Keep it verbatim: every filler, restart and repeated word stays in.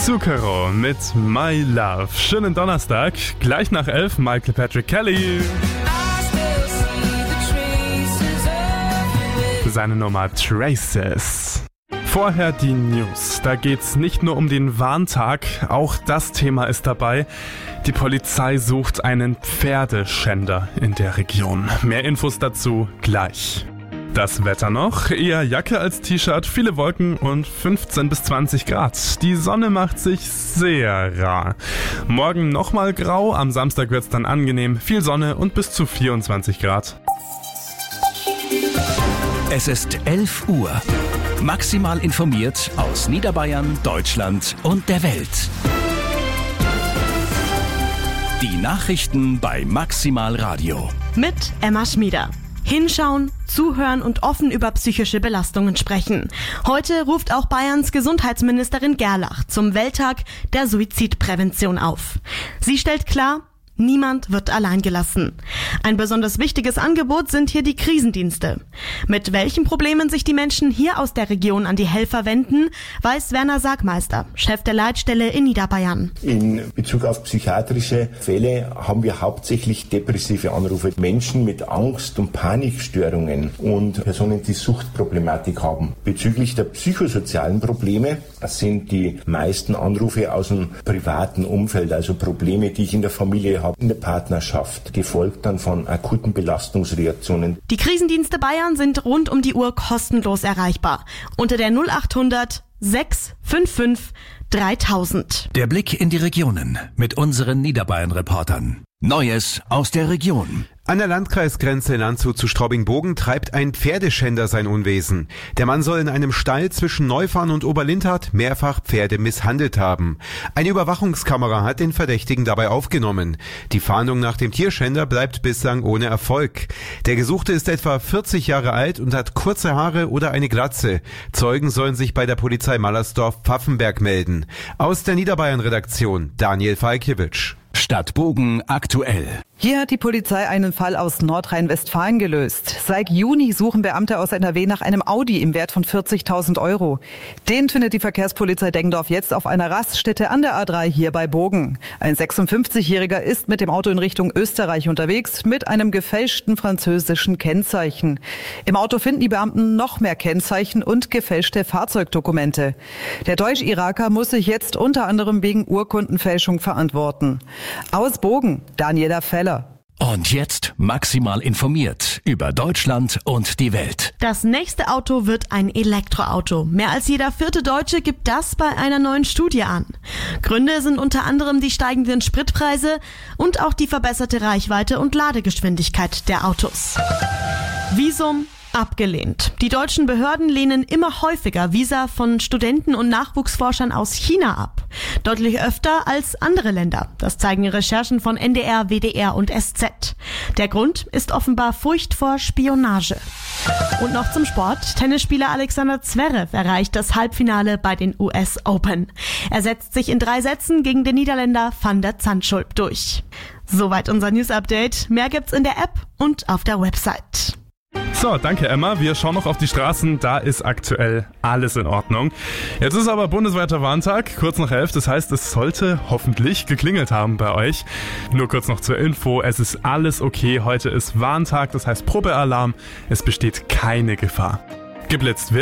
Zucchero mit My Love. Schönen Donnerstag, gleich nach elf, Michael Patrick Kelly. Seine Nummer Traces. Vorher die News. Da geht's nicht nur um den Warntag, auch das Thema ist dabei. Die Polizei sucht einen Pferdeschänder in der Region. Mehr Infos dazu gleich. Das Wetter noch, eher Jacke als T-Shirt, viele Wolken und fünfzehn bis zwanzig Grad. Die Sonne macht sich sehr rar. Morgen nochmal grau, am Samstag wird's dann angenehm, viel Sonne und bis zu vierundzwanzig Grad. Es ist elf Uhr. Maximal informiert aus Niederbayern, Deutschland und der Welt. Die Nachrichten bei Maximal Radio. Mit Emma Schmieder. Hinschauen, zuhören und offen über psychische Belastungen sprechen. Heute ruft auch Bayerns Gesundheitsministerin Gerlach zum Welttag der Suizidprävention auf. Sie stellt klar, niemand wird allein gelassen. Ein besonders wichtiges Angebot sind hier die Krisendienste. Mit welchen Problemen sich die Menschen hier aus der Region an die Helfer wenden, weiß Werner Sargmeister, Chef der Leitstelle in Niederbayern. In Bezug auf psychiatrische Fälle haben wir hauptsächlich depressive Anrufe. Menschen mit Angst- und Panikstörungen und Personen, die Suchtproblematik haben. Bezüglich der psychosozialen Probleme sind die meisten Anrufe aus dem privaten Umfeld, also Probleme, die ich in der Familie habe, in der Partnerschaft, gefolgt dann von akuten Belastungsreaktionen. Die Krisendienste Bayern sind rund um die Uhr kostenlos erreichbar. Unter der null acht hundert sechs fünf fünf dreitausend. Der Blick in die Regionen mit unseren Niederbayern-Reportern. Neues aus der Region. An der Landkreisgrenze in Landshut zu Straubing-Bogen treibt ein Pferdeschänder sein Unwesen. Der Mann soll in einem Stall zwischen Neufahren und Oberlindhardt mehrfach Pferde misshandelt haben. Eine Überwachungskamera hat den Verdächtigen dabei aufgenommen. Die Fahndung nach dem Tierschänder bleibt bislang ohne Erfolg. Der Gesuchte ist etwa vierzig Jahre alt und hat kurze Haare oder eine Glatze. Zeugen sollen sich bei der Polizei Mallersdorf-Pfaffenberg melden. Aus der Niederbayern-Redaktion Daniel Falkiewicz. Stadtbogen aktuell. Hier hat die Polizei einen Fall aus Nordrhein-Westfalen gelöst. Seit Juni suchen Beamte aus N R W nach einem Audi im Wert von vierzigtausend Euro. Den findet die Verkehrspolizei Deggendorf jetzt auf einer Raststätte an der A drei hier bei Bogen. Ein sechsundfünfzigjähriger ist mit dem Auto in Richtung Österreich unterwegs mit einem gefälschten französischen Kennzeichen. Im Auto finden die Beamten noch mehr Kennzeichen und gefälschte Fahrzeugdokumente. Der Deutsch-Iraker muss sich jetzt unter anderem wegen Urkundenfälschung verantworten. Aus Bogen, Daniela Feller. Und jetzt maximal informiert über Deutschland und die Welt. Das nächste Auto wird ein Elektroauto. Mehr als jeder vierte Deutsche gibt das bei einer neuen Studie an. Gründe sind unter anderem die steigenden Spritpreise und auch die verbesserte Reichweite und Ladegeschwindigkeit der Autos. Visum abgelehnt. Die deutschen Behörden lehnen immer häufiger Visa von Studenten und Nachwuchsforschern aus China ab. Deutlich öfter als andere Länder. Das zeigen Recherchen von N D R, W D R und S Z. Der Grund ist offenbar Furcht vor Spionage. Und noch zum Sport. Tennisspieler Alexander Zverev erreicht das Halbfinale bei den U S Open. Er setzt sich in drei Sätzen gegen den Niederländer Van der Zandschulp durch. Soweit unser News-Update. Mehr gibt's in der App und auf der Website. So, danke Emma. Wir schauen noch auf die Straßen. Da ist aktuell alles in Ordnung. Jetzt ist aber bundesweiter Warntag, kurz nach elf. Das heißt, es sollte hoffentlich geklingelt haben bei euch. Nur kurz noch zur Info. Es ist alles okay. Heute ist Warntag, das heißt Probealarm. Es besteht keine Gefahr. Geblitzt wird